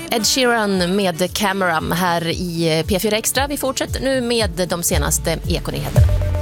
Ed Sheeran med Camera här i P4 Extra. Vi fortsätter nu med de senaste ekonyheterna.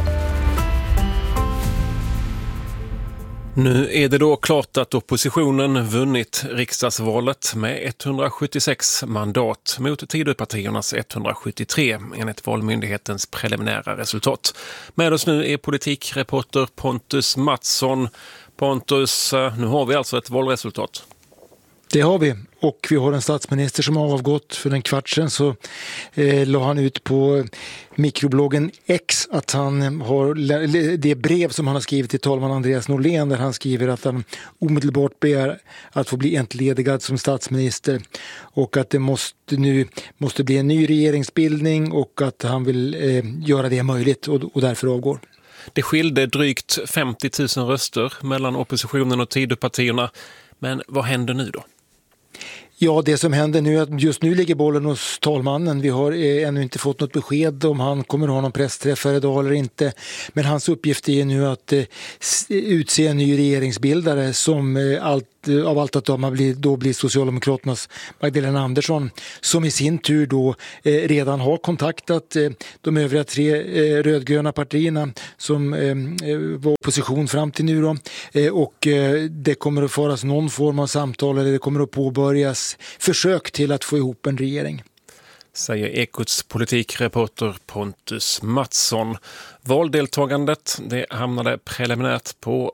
Nu är det då klart att oppositionen vunnit riksdagsvalet med 176 mandat mot Tidöpartiernas 173 enligt Valmyndighetens preliminära resultat. Med oss nu är politikreporter Pontus Mattsson. Pontus, nu har vi alltså ett valresultat. Det har vi, och vi har en statsminister som har avgått. För en kvart sedan så la han ut på mikrobloggen X att han har det brev som han har skrivit till talman Andreas Norlén, där han skriver att han omedelbart begär att få bli entledigad som statsminister och att det måste bli en ny regeringsbildning och att han vill göra det möjligt och därför avgår. Det skilde drygt 50 000 röster mellan oppositionen och Tidöpartierna. Men vad händer nu då? Ja, det som händer nu är att just nu ligger bollen hos talmannen. Vi har ännu inte fått något besked om han kommer att ha någon pressträff idag eller inte. Men hans uppgift är nu att utse en ny regeringsbildare som av allt att döma blir Socialdemokraternas Magdalena Andersson, som i sin tur då redan har kontaktat de övriga 3 rödgröna partierna som var opposition fram till nu då. Och det kommer att föras någon form av samtal, eller det kommer att påbörjas försök till att få ihop en regering. Säger Ekots politikreporter Pontus Mattsson. Valdeltagandet det hamnade preliminärt på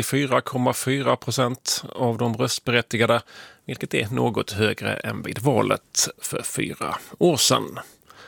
84,4% av de röstberättigade, vilket är något högre än vid valet för 4 år sedan.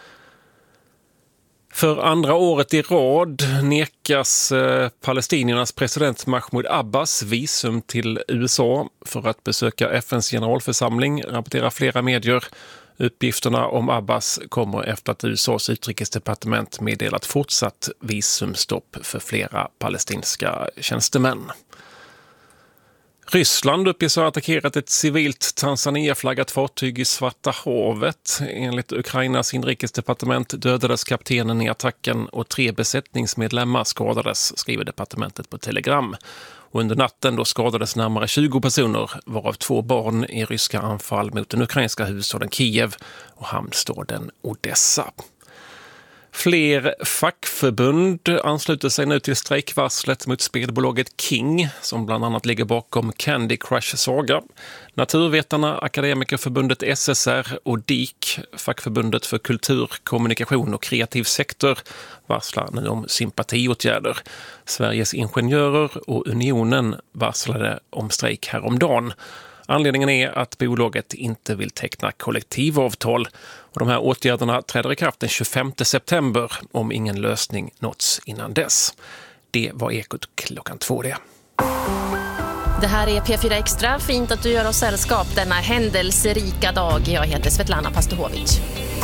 För andra året i rad nekas palestiniernas president Mahmoud Abbas visum till USA för att besöka FNs generalförsamling, rapporterar flera medier. Uppgifterna om Abbas kommer efter att USAs utrikesdepartement meddelat fortsatt visumstopp för flera palestinska tjänstemän. Ryssland uppges ha attackerat ett civilt Tanzania-flaggat fartyg i Svarta havet. Enligt Ukrainas inrikesdepartement dödades kaptenen i attacken och 3 besättningsmedlemmar skadades, skriver departementet på Telegram. Och under natten då skadades närmare 20 personer, varav 2 barn i ryska anfall mot den ukrainska huvudstaden Kiev och hamnstaden Odessa. Fler fackförbund ansluter sig nu till strejkvarslet mot spelbolaget King, som bland annat ligger bakom Candy Crush Saga. Naturvetarna, Akademikerförbundet SSR och DIK, fackförbundet för kultur, kommunikation och kreativ sektor, varslar nu om sympatiåtgärder. Sveriges ingenjörer och Unionen varslade om strejk häromdagen. Anledningen är att bolaget inte vill teckna kollektivavtal, och de här åtgärderna träder i kraft den 25 september om ingen lösning nåtts innan dess. Det var Ekot klockan 2 det. Det här är P4 Extra. Fint att du gör oss sällskap denna händelserika dag. Jag heter Svetlana Pastohovic.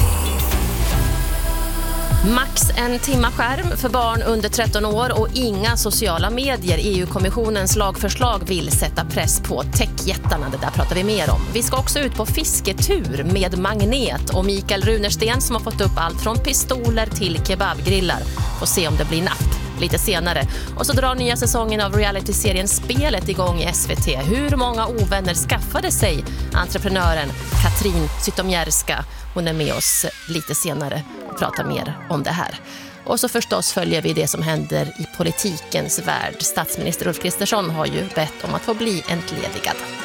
Max en timmaskärm för barn under 13 år och inga sociala medier. EU-kommissionens lagförslag vill sätta press på techjättarna. Det där pratar vi mer om. Vi ska också ut på fisketur med magnet och Mikael Runersten som har fått upp allt från pistoler till kebabgrillar. Får se om det blir napp lite senare. Och så drar nya säsongen av realityserien Spelet igång i SVT. Hur många ovänner skaffade sig entreprenören Katrin Zytomierska? Hon är med oss lite senare och pratar mer om det här. Och så förstås följer vi det som händer i politikens värld. Statsminister Ulf Kristersson har ju bett om att få bli entledigad.